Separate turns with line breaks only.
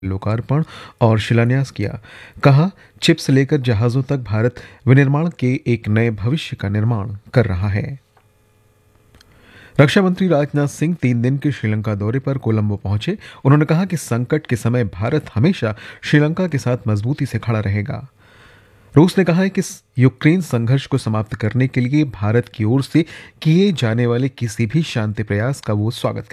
लोकार्पण और शिलान्यास किया। कहा, चिप से लेकर जहाजों तक भारत विनिर्माण के एक नए भविष्य का निर्माण कर रहा है। रक्षा मंत्री राजनाथ सिंह 3 दिन के श्रीलंका दौरे पर कोलंबो पहुंचे। उन्होंने कहा कि संकट के समय भारत हमेशा श्रीलंका के साथ मजबूती से खड़ा रहेगा। रूस ने कहा है कि यूक्रेन संघर्ष को समाप्त करने के लिए भारत की ओर से किए जाने वाले किसी भी शांति प्रयास का वो स्वागत